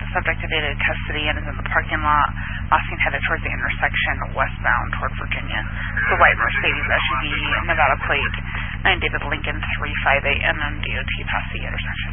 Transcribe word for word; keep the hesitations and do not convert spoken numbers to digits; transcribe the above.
subject evaded custody and is in the parking lot, last seen headed towards the intersection westbound toward Virginia. It's a white Mercedes S U V, Nevada plate, nine David Lincoln three five eight, and then D O T past the intersection.